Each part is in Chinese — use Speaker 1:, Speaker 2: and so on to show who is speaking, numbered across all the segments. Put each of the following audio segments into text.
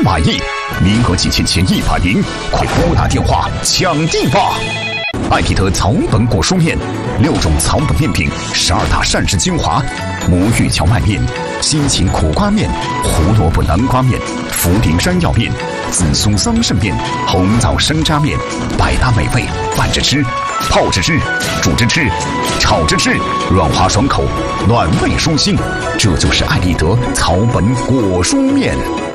Speaker 1: 都满意，名额几千前100名，快拨打电话抢订吧！艾必得草本果蔬面，6种草本面品，12大膳食精华，魔芋荞麦面、辛芹苦瓜面、胡萝卜南瓜面、茯苓山药面、紫苏桑葚面、红枣生渣面，百搭美味，拌着吃，泡着吃，煮着吃，炒着吃，软滑爽口，暖胃舒心。这就是艾必得草本果蔬面。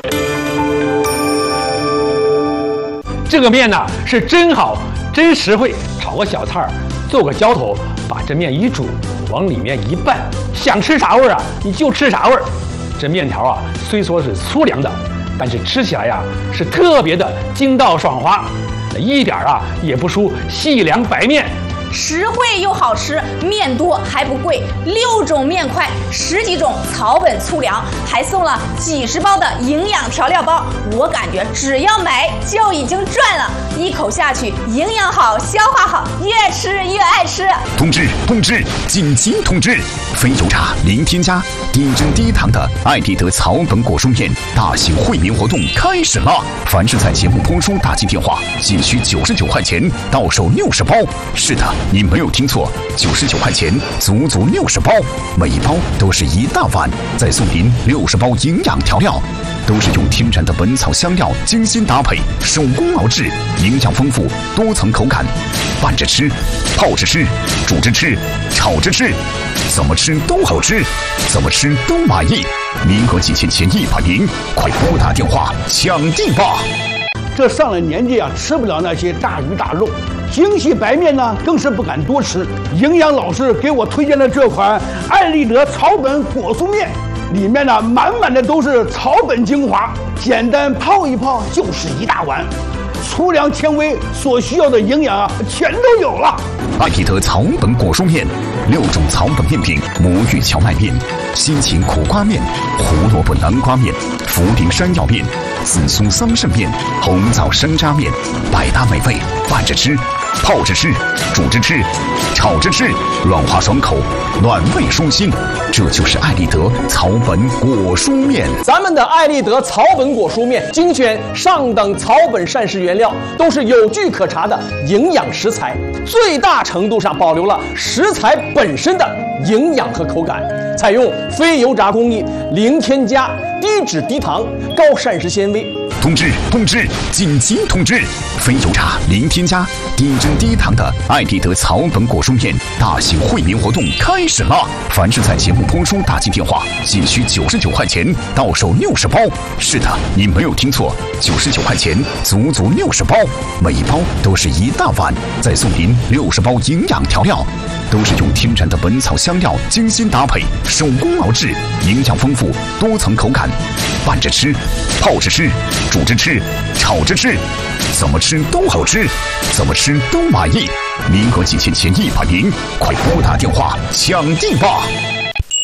Speaker 2: 这个面呢是真好，真实惠。炒个小菜儿，做个浇头，把这面一煮，往里面一拌，想吃啥味儿啊，你就吃啥味儿。这面条啊，虽说是粗粮的，但是吃起来呀是特别的筋道爽滑，一点啊也不输细粮白面。
Speaker 3: 实惠又好吃，面多还不贵，6种面块，10几种草本粗粮，还送了几十包的营养调料包。我感觉只要买就已经赚了，一口下去，营养好，消化好，越吃越爱吃。
Speaker 1: 通知，紧急通知！非油炸零添加、低脂低糖的艾必得草本果蔬面大型惠民活动开始了！凡是在节目播出打进电话，仅需99块钱，到手60包。是的，你没有听错，99块钱，足足60包，每一包都是1大碗，再送您60包营养调料，都是用天然的本草香料精心搭配，手工熬制，营养丰富，多层口感，拌着吃，泡着吃，煮着吃，炒着吃，怎么吃都好吃，怎么吃都满意。名额几千前100名，快拨打电话抢订吧！
Speaker 4: 这上了年纪啊，吃不了那些大鱼大肉，精细白面呢更是不敢多吃。营养老师给我推荐的这款艾必得草本果蔬面，里面呢满满的都是草本精华，简单泡一泡就是1大碗，粗粮纤维所需要的营养啊全都有了。
Speaker 1: 艾必得草本果蔬面，6种草本面品：魔芋荞麦面、辛芹苦瓜面、胡萝卜南瓜面、茯苓山药面、紫苏桑葚面、红枣生渣面，百搭美味，拌着吃，泡着吃，煮着吃，炒着吃，软滑爽口，暖胃舒心。这就是艾必得草本果蔬面。
Speaker 5: 咱们的艾必得草本果蔬面精选上等草本膳食原料，都是有据可查的营养食材，最大程度上保留了食材本身的营养和口感，采用非油炸工艺，零添加、低脂低糖、高膳食纤维。
Speaker 1: 通知，紧急通知！非油炸零添加、低脂低糖的艾必得草本果蔬面大型惠民活动开始了！凡是在节目播出打进电话，仅需99块钱，到手60包。是的，你没有听错，99块钱，足足60包，每一包都是1大碗，再送您60包营养调料，都是用天然的本草香料精心搭配，手工熬制，营养丰富，多层口感，拌着吃，泡着吃，煮着吃，炒着吃，怎么吃都好吃，怎么吃都满意。名额几千前100名，快拨打电话抢订吧！